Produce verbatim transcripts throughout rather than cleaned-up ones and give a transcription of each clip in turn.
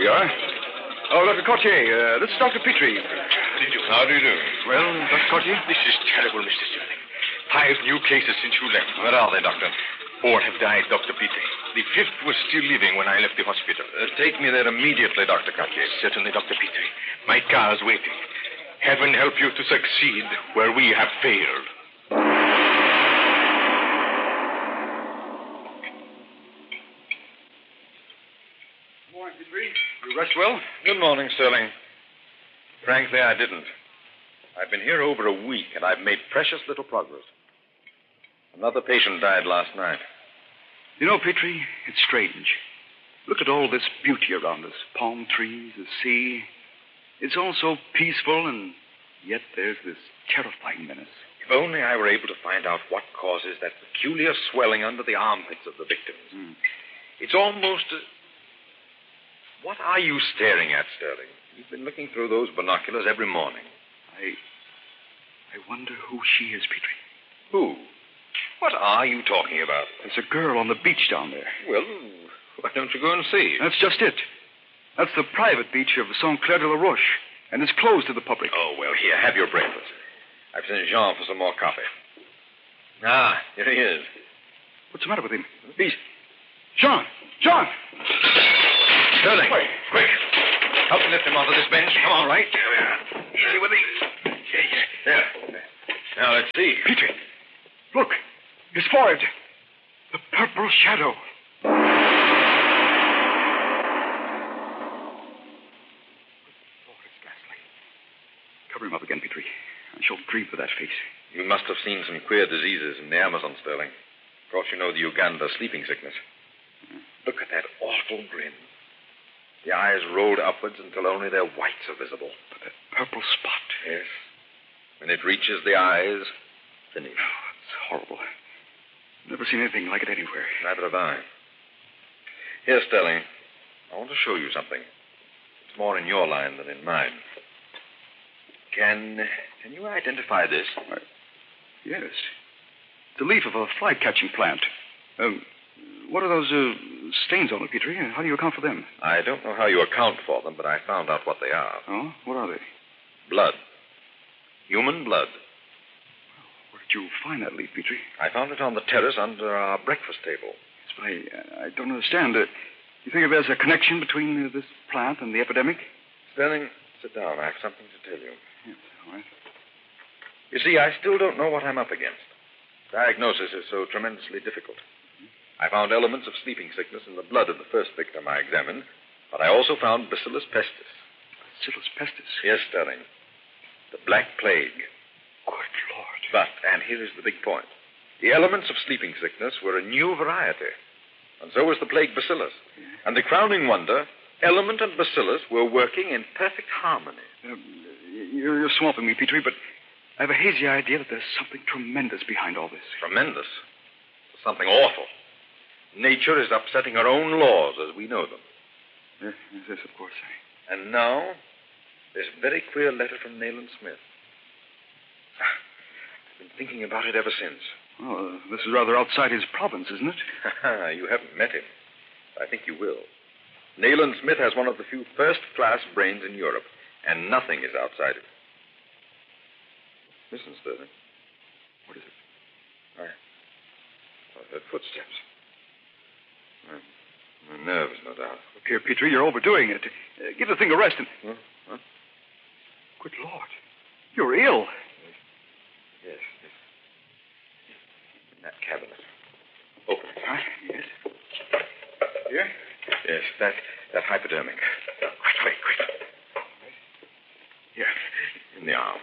we are. Oh, Doctor Courtier, uh, this is Doctor Petrie. How do you do? How do you do? Well, Doctor Courtier? This is terrible, Mister Sterling. Five new cases since you left. Where are they, Doctor? Four have died, Doctor Petrie. The fifth was still living when I left the hospital. Uh, take me there immediately, Doctor Courtier. Certainly, Doctor Petrie. My car is waiting. Heaven help you to succeed where we have failed. Good morning, Petrie. You rest well? Good morning, Sterling. Frankly, I didn't. I've been here over a week, and I've made precious little progress. Another patient died last night. You know, Petrie, it's strange. Look at all this beauty around us. Palm trees, the sea. It's all so peaceful, and yet there's this terrifying menace. If only I were able to find out what causes that peculiar swelling under the armpits of the victims. Mm. It's almost a... What are you staring at, Sterling? You've been looking through those binoculars every morning. I... I wonder who she is, Petrie. Who? What are you talking about? There's a girl on the beach down there. Well, why don't you go and see? That's just it. That's the private beach of Saint Clair de la Roche, and it's closed to the public. Oh, well, here, have your breakfast. I've sent Jean for some more coffee. Ah, here he is. What's the matter with him? He's... Jean! Jean! Sterling, Quick. quick. Help me lift him onto this bench. Come on. Right. There we are. Easy with me. There. Now, let's see. Petrie, look. His forehead. The purple shadow. Oh, it's ghastly. Cover him up again, Petrie. I shall grieve for that face. You must have seen some queer diseases in the Amazon, Sterling. Of course, you know the Uganda sleeping sickness. Look at that awful grin. The eyes rolled upwards until only their whites are visible. But that purple spot. Yes. When it reaches the eyes, finished. Oh, it's horrible. Never seen anything like it anywhere. Neither have I. Here, Sterling, I want to show you something. It's more in your line than in mine. Can can you identify this? Uh, yes. It's a leaf of a fly-catching plant. Um, what are those uh, stains on it, Petrie? How do you account for them? I don't know how you account for them, but I found out what they are. Oh? What are they? Blood. Human blood. Where did you find that leaf, Petrie? I found it on the terrace under our breakfast table. Yes, but I, I don't understand. Uh, you think there's a connection between uh, this plant and the epidemic? Sterling, sit down. I have something to tell you. Yes, all right. You see, I still don't know what I'm up against. Diagnosis is so tremendously difficult. I found elements of sleeping sickness in the blood of the first victim I examined, but I also found Bacillus pestis. Bacillus pestis? Yes, Sterling. The Black Plague. Good Lord. But, and here is the big point, the elements of sleeping sickness were a new variety, and so was the plague bacillus. Yeah. And the crowning wonder, element and bacillus were working in perfect harmony. Uh, you're, you're swamping me, Petrie, but I have a hazy idea that there's something tremendous behind all this. Tremendous. Something awful. Nature is upsetting her own laws as we know them. Yes, yes, of course. I... And now, this very queer letter from Nayland Smith. I've been thinking about it ever since. Well, uh, this is rather outside his province, isn't it? You haven't met him. I think you will. Nayland Smith has one of the few first-class brains in Europe, and nothing is outside it. Listen, Sterling. What is it? I, I heard footsteps. My, my nerves, no doubt. Look here, Petrie, you're overdoing it. Uh, give the thing a rest and... Huh? Huh? Good Lord. You're ill. Yes, yes. In that cabinet. Open it. Huh? Yes. Here? Yes, that, that hypodermic. Quick, quick, quick. Here, in the arm.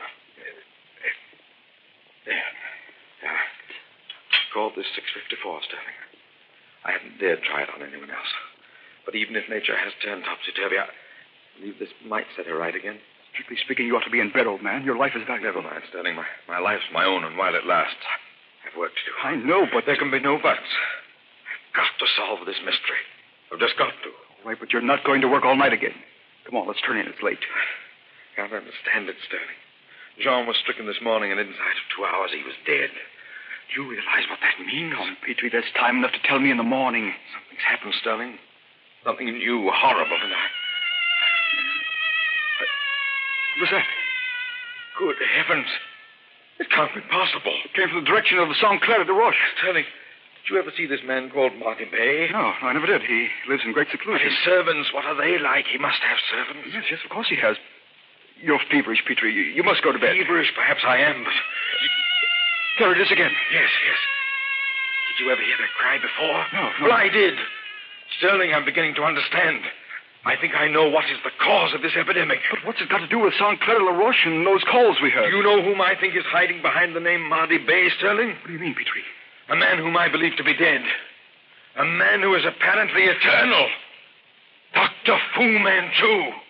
There. There. Called this six fifty-four, Sterling. I haven't dared try it on anyone else. But even if nature has turned topsy-turvy, I believe this might set her right again. Strictly speaking, you ought to be in bed, old man. Your life is valuable. Never mind, Sterling. My, my life's my own, and while it lasts, I've work to do. I know, but... There can be no buts. I've got to solve this mystery. I've just got to. All right, but you're not going to work all night again. Come on, let's turn in. It's late. I can't understand it, Sterling. Jean was stricken this morning, and inside of two hours he was dead. Do you realize what that means? Come, Petrie, there's time enough to tell me in the morning. Something's happened, Sterling. Something new, horrible, and I... What was that? Good heavens. It can't be possible. It came from the direction of the Saint Clair de Roche. Sterling, did you ever see this man called Marty Bay? No, I never did. He lives in great But seclusion. his servants, what are they like? He must have servants. Yes, yes, of course he has. You're feverish, Petrie. You, you must go to bed. Feverish, perhaps I am, but... There it is again. Yes, yes. Did you ever hear that cry before? No, no. Well, I did. Sterling, I'm beginning to understand. I think I know what is the cause of this epidemic. But what's it got to do with Saint Clair de la Roche and those calls we heard? Do you know whom I think is hiding behind the name Marty Bay, Sterling? What do you mean, Petrie? A man whom I believe to be dead. A man who is apparently eternal. Doctor Fu Manchu.